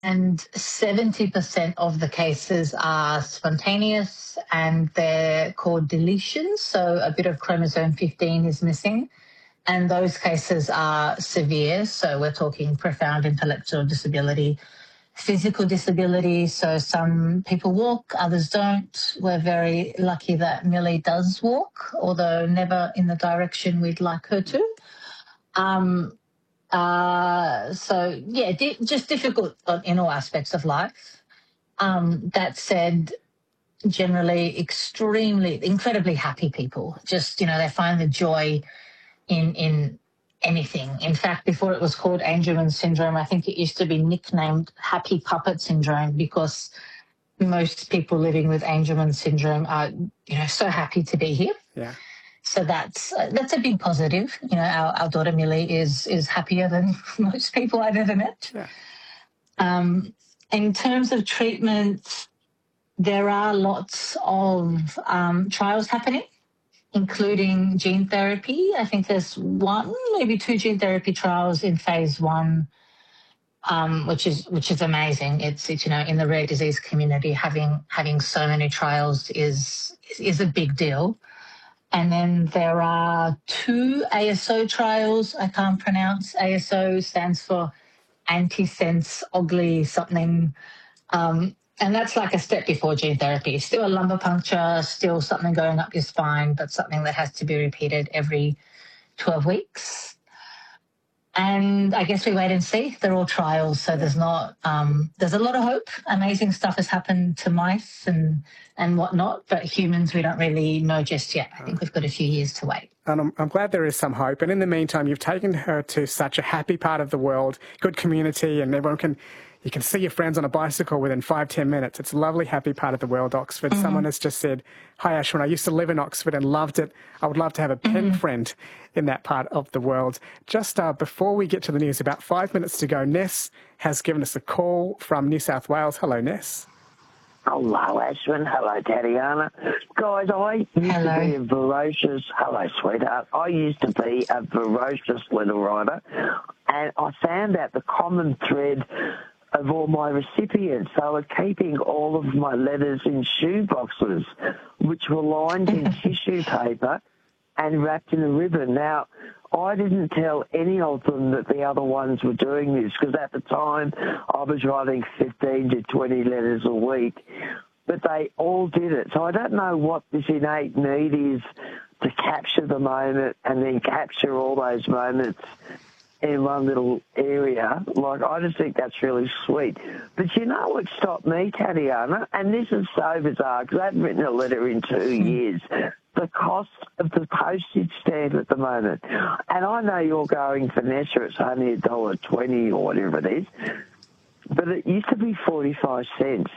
and 70% of the cases are spontaneous and they're called deletions. So a bit of chromosome 15 is missing. And those cases are severe. So we're talking profound intellectual disability, physical disability. So some people walk, others don't. We're very lucky that Millie does walk, although never in the direction we'd like her to. Just difficult in all aspects of life. That said, generally incredibly happy people. Just, they find the joy in anything. In fact, before it was called Angelman syndrome, I think it used to be nicknamed Happy Puppet syndrome, because most people living with Angelman syndrome are, so happy to be here. Yeah. So that's a big positive. Our daughter Millie is happier than most people I've ever met. Yeah. In terms of treatment, there are lots of trials happening, including gene therapy. I think there's one, maybe two gene therapy trials in phase 1, which is amazing. It's in the rare disease community, having so many trials is a big deal. And then there are 2 ASO trials. I can't pronounce. ASO stands for antisense ogly something. And that's like a step before gene therapy. Still a lumbar puncture, still something going up your spine, but something that has to be repeated every 12 weeks. And I guess we wait and see. They're all trials, so there's not. There's a lot of hope. Amazing stuff has happened to mice and whatnot, but humans we don't really know just yet. I think we've got a few years to wait. And I'm glad there is some hope. And in the meantime, you've taken her to such a happy part of the world, good community, and you can see your friends on a bicycle within 5-10 minutes. It's a lovely, happy part of the world, Oxford. Mm-hmm. Someone has just said, "Hi, Ashwin, I used to live in Oxford and loved it. I would love to have a pen friend in that part of the world." Just before we get to the news, about 5 minutes to go, Ness has given us a call from New South Wales. Hello, Ness. Hello, Ashwin. Hello, Tatiana. Guys, I used to be a ferocious... Hello, sweetheart. I used to be a ferocious letter writer, and I found out the common thread of all my recipients. They were keeping all of my letters in shoe boxes, which were lined in tissue paper and wrapped in a ribbon. Now, I didn't tell any of them that the other ones were doing this, because at the time I was writing 15 to 20 letters a week, but they all did it. So I don't know what this innate need is to capture the moment and then capture all those moments in one little area. Like, I just think that's really sweet. But you know what stopped me, Tatiana? And this is so bizarre, because I haven't written a letter in 2 years. The cost of the postage stamp at the moment. And I know you're going for Nessa, it's only $1.20 or whatever it is, but it used to be 45 cents.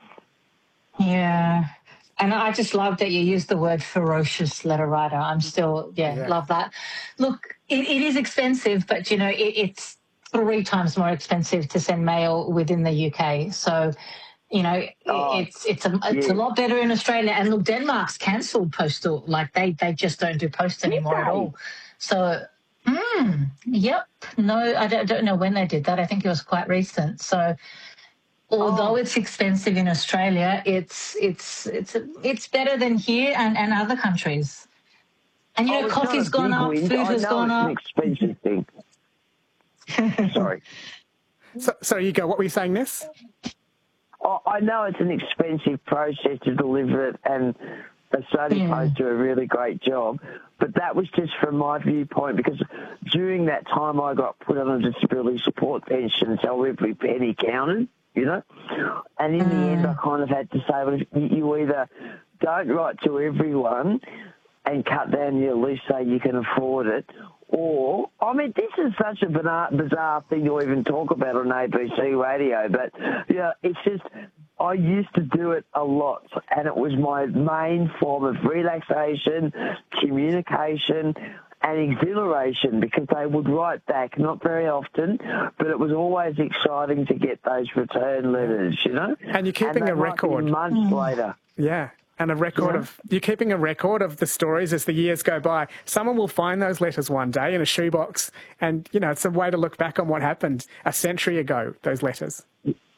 Yeah. And I just love that you used the word ferocious letter writer. I'm still, love that. Look, it is expensive, but, it's 3 times more expensive to send mail within the UK. So, it's a lot better in Australia. And look, Denmark's cancelled postal. Like, they just don't do post anymore at all. So, yep. No, I don't know when they did that. I think it was quite recent. So, although it's expensive in Australia, it's better than here and other countries. And coffee's gone up, food has gone up. It's an expensive thing. Sorry. So you go. What were you saying, Ness? I know it's an expensive process to deliver it, and Australia Post do a really great job. But that was just from my viewpoint, because during that time I got put on a disability support pension, so every penny counted. And in the end, I kind of had to say, well, you either don't write to everyone and cut down your list so you can afford it, or, I mean, this is such a bizarre thing to even talk about on ABC radio, but, it's just, I used to do it a lot, and it was my main form of relaxation, communication, and exhilaration, because they would write back, not very often, but it was always exciting to get those return letters, And you're keeping a record. Months later. Yeah, and you're keeping a record of the stories as the years go by. Someone will find those letters one day in a shoebox, and, it's a way to look back on what happened a century ago, those letters.